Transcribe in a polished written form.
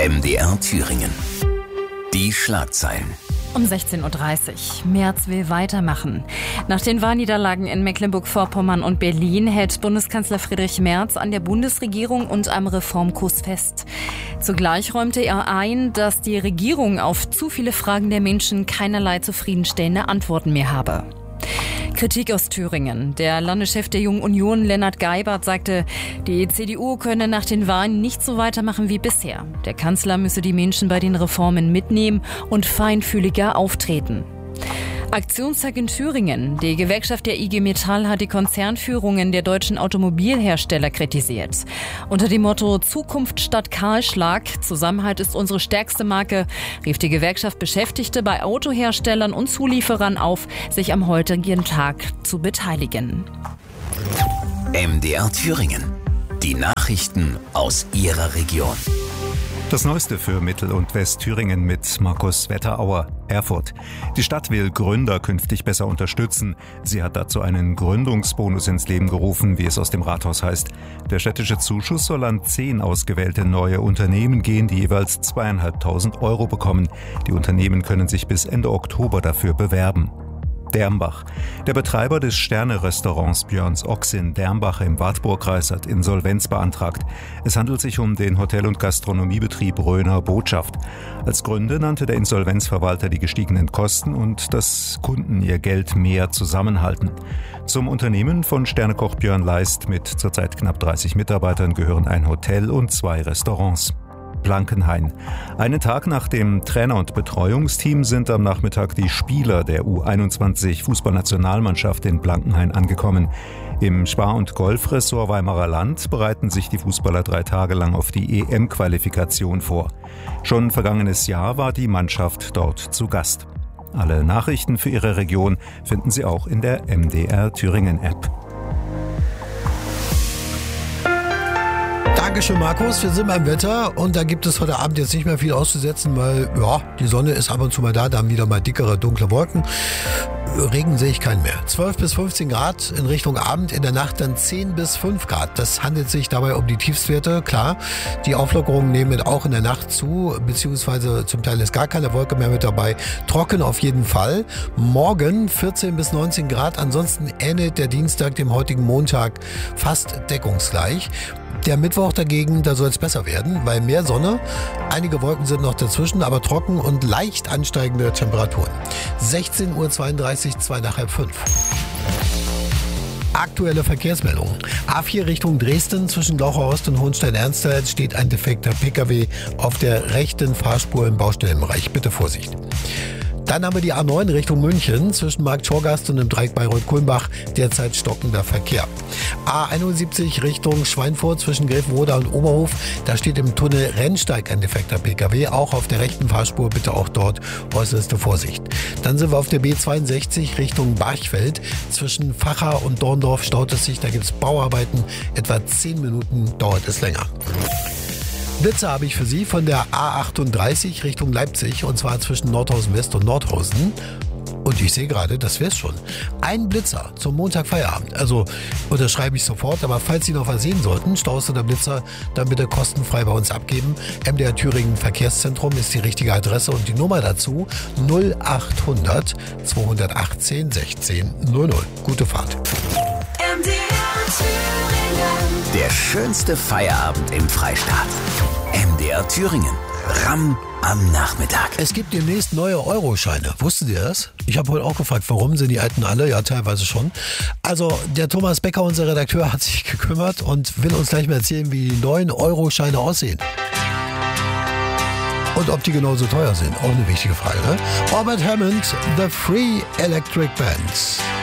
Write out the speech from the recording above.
MDR Thüringen. Die Schlagzeilen. Um 16.30 Uhr. Merz will weitermachen. Nach den Wahlniederlagen in Mecklenburg-Vorpommern und Berlin hält Bundeskanzler Friedrich Merz an der Bundesregierung und am Reformkurs fest. Zugleich räumte er ein, dass die Regierung auf zu viele Fragen der Menschen keinerlei zufriedenstellende Antworten mehr habe. Kritik aus Thüringen. Der Landeschef der Jungen Union, Lennart Geibert, sagte, die CDU könne nach den Wahlen nicht so weitermachen wie bisher. Der Kanzler müsse die Menschen bei den Reformen mitnehmen und feinfühliger auftreten. Aktionstag in Thüringen. Die Gewerkschaft der IG Metall hat die Konzernführungen der deutschen Automobilhersteller kritisiert. Unter dem Motto Zukunft statt Kahlschlag, Zusammenhalt ist unsere stärkste Marke, rief die Gewerkschaft Beschäftigte bei Autoherstellern und Zulieferern auf, sich am heutigen Tag zu beteiligen. MDR Thüringen. Die Nachrichten aus Ihrer Region. Das Neueste für Mittel- und Westthüringen mit Markus Wetterauer. Erfurt. Die Stadt will Gründer künftig besser unterstützen. Sie hat dazu einen Gründungsbonus ins Leben gerufen, wie es aus dem Rathaus heißt. Der städtische Zuschuss soll an 10 ausgewählte neue Unternehmen gehen, die jeweils 2.500 € bekommen. Die Unternehmen können sich bis Ende Oktober dafür bewerben. Dermbach. Der Betreiber des Sterne-Restaurants Björns Ochs in Dermbach im Wartburgkreis hat Insolvenz beantragt. Es handelt sich um den Hotel- und Gastronomiebetrieb Röner Botschaft. Als Gründe nannte der Insolvenzverwalter die gestiegenen Kosten und dass Kunden ihr Geld mehr zusammenhalten. Zum Unternehmen von Sternekoch Björn Leist mit zurzeit knapp 30 Mitarbeitern gehören ein Hotel und 2 Restaurants. Blankenhain. Einen Tag nach dem Trainer- und Betreuungsteam sind am Nachmittag die Spieler der U21-Fußballnationalmannschaft in Blankenhain angekommen. Im Spar- und Golfressort Weimarer Land bereiten sich die Fußballer 3 Tage lang auf die EM-Qualifikation vor. Schon vergangenes Jahr war die Mannschaft dort zu Gast. Alle Nachrichten für Ihre Region finden Sie auch in der MDR Thüringen-App. Dankeschön, Markus. Wir sind beim Wetter und da gibt es heute Abend jetzt nicht mehr viel auszusetzen, weil die Sonne ist ab und zu mal da, dann wieder mal dickere, dunkle Wolken. Regen sehe ich keinen mehr. 12 bis 15 Grad in Richtung Abend, in der Nacht dann 10 bis 5 Grad. Das handelt sich dabei um die Tiefstwerte. Klar, die Auflockerungen nehmen auch in der Nacht zu, beziehungsweise zum Teil ist gar keine Wolke mehr mit dabei. Trocken auf jeden Fall. Morgen 14 bis 19 Grad. Ansonsten ähnelt der Dienstag dem heutigen Montag fast deckungsgleich. Der Mittwoch dagegen, da soll es besser werden, weil mehr Sonne, einige Wolken sind noch dazwischen, aber trocken und leicht ansteigende Temperaturen. 16.32 Uhr, 2 nach halb 5. Aktuelle Verkehrsmeldungen. A4 Richtung Dresden zwischen Glauchhorst und Hohenstein-Ernstthal steht ein defekter Pkw auf der rechten Fahrspur im Baustellenbereich. Bitte Vorsicht. Dann haben wir die A9 Richtung München zwischen Markt-Schorgast und dem Dreieck Bayreuth-Kulmbach derzeit stockender Verkehr. A71 Richtung Schweinfurt zwischen Grevenroda und Oberhof. Da steht im Tunnel Rennsteig ein defekter Pkw. Auch auf der rechten Fahrspur bitte auch dort äußerste Vorsicht. Dann sind wir auf der B62 Richtung Barchfeld. Zwischen Vacha und Dorndorf staut es sich. Da gibt es Bauarbeiten. Etwa 10 Minuten dauert es länger. Blitze habe ich für Sie von der A38 Richtung Leipzig und zwar zwischen Nordhausen West und Nordhausen. Und ich sehe gerade, das wär's schon. Ein Blitzer zum Montag Feierabend. Also unterschreibe ich sofort, aber falls Sie noch was sehen sollten, Staus oder Blitzer, dann bitte kostenfrei bei uns abgeben. MDR Thüringen Verkehrszentrum ist die richtige Adresse und die Nummer dazu 0800 218 16 00. Gute Fahrt. Der schönste Feierabend im Freistaat. MDR Thüringen. Ramm am Nachmittag. Es gibt demnächst neue Euroscheine. Wusstet ihr das? Ich habe heute auch gefragt, warum sind die alten alle? Ja, teilweise schon. Also der Thomas Becker, unser Redakteur, hat sich gekümmert und will uns gleich mal erzählen, wie die neuen Euroscheine aussehen. Und ob die genauso teuer sind. Auch eine wichtige Frage, ne? Robert Hammond, The Free Electric Bands.